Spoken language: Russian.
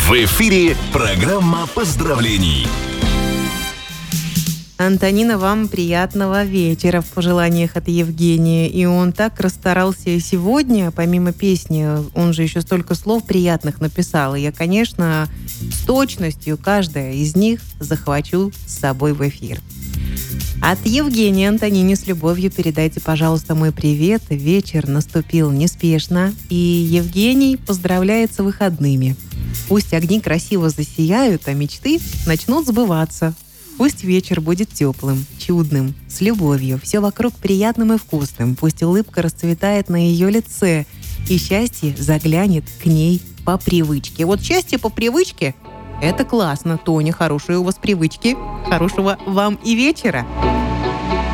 В эфире программа поздравлений. Антонина, вам приятного вечера в пожеланиях от Евгения. И он так расстарался сегодня, помимо песни, он же еще столько слов приятных написал. И я, конечно, с точностью каждая из них захвачу с собой в эфир. От Евгения Антонине с любовью передайте, пожалуйста, мой привет. Вечер наступил неспешно, и Евгений поздравляет с выходными. Пусть огни красиво засияют, а мечты начнут сбываться. Пусть вечер будет теплым, чудным, с любовью, все вокруг приятным и вкусным. Пусть улыбка расцветает на ее лице, и счастье заглянет к ней по привычке. Вот счастье по привычке – это классно. Тоня, хорошие у вас привычки. Хорошего вам и вечера.